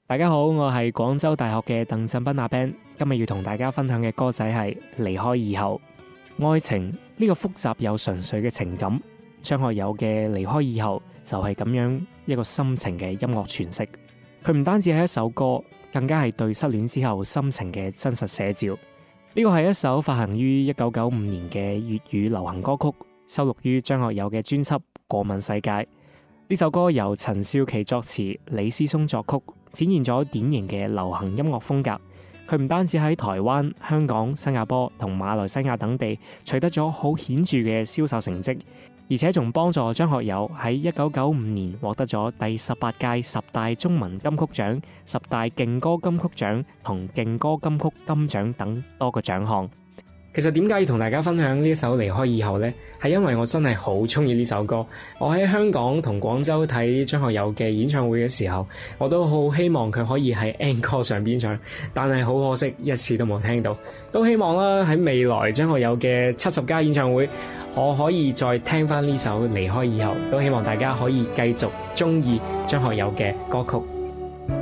大家好，我係廣州大學嘅鄧振斌阿 Ben， 今日要同大家分享嘅歌仔係離開以後。愛情呢個複雜又純粹嘅情感，張學友嘅離開以後就係咁樣一個深情嘅音樂詮釋。佢唔單止係一首歌，更加係對失戀之後心情嘅真實寫照。呢個係一首發行於1995年嘅粵語流行歌曲，收錄於張學友嘅專輯《過問世界》。呢首歌由陳少琪作詞，李思松作曲，展現咗典型嘅流行音樂風格。佢唔單止喺台灣、香港、新加坡同馬來西亞等地取得咗好顯著嘅銷售成績，而且仲幫助張學友喺1995年獲得咗第18屆10大中文金曲獎、10大勁歌金曲獎同勁歌金曲金獎等多個獎項。其實點解要同大家分享呢一首離開以後呢？係因為我真係好中意呢首歌。我喺香港同廣州睇張學友嘅演唱會嘅時候，我都好希望佢可以喺 Encore 上邊唱，但係好可惜一次都冇聽到。都希望啦，喺未來張學友嘅70加演唱會，我可以再聽翻呢首離開以後。都希望大家可以繼續中意張學友嘅歌曲。